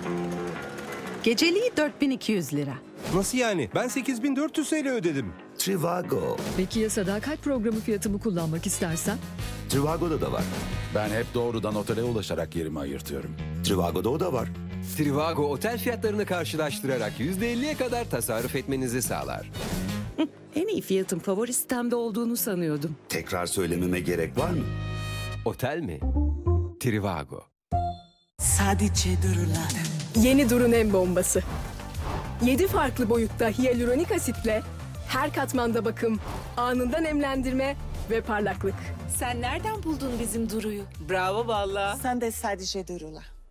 Geceliği 4200 lira. Nasıl yani? Ben 8400 TL ödedim. Trivago. Peki ya sadakat programı fiyatımı kullanmak istersen? Trivago'da da var. Ben hep doğrudan otele ulaşarak yerimi ayırtıyorum. Trivago'da o da var. Trivago otel fiyatlarını karşılaştırarak %50'ye kadar tasarruf etmenizi sağlar. En iyi fiyatın favori sitemde olduğunu sanıyordum. Tekrar söylememe gerek var mı? Otel mi? Trivago. Sadece durular. Yeni Durun en bombası. 7 farklı boyutta hyaluronik asitle her katmanda bakım, anında nemlendirme ve parlaklık. Sen nereden buldun bizim Duru'yu? Bravo valla. Sen de sadece durular.